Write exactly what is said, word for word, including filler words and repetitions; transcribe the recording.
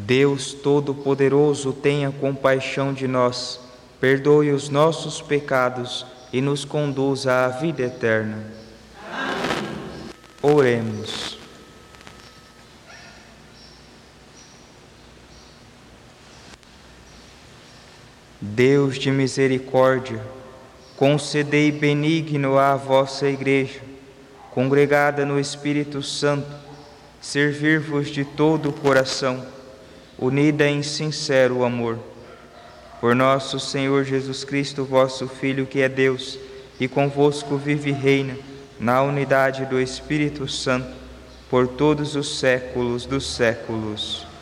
Deus Todo-Poderoso, tenha compaixão de nós, perdoe os nossos pecados e nos conduza à vida eterna. Amém. Oremos. Deus de misericórdia, concedei benigno à vossa Igreja, congregada no Espírito Santo, servir-vos de todo o coração, unida em sincero amor. Por nosso Senhor Jesus Cristo, vosso Filho, que é Deus, e convosco vive e reina, na unidade do Espírito Santo, por todos os séculos dos séculos.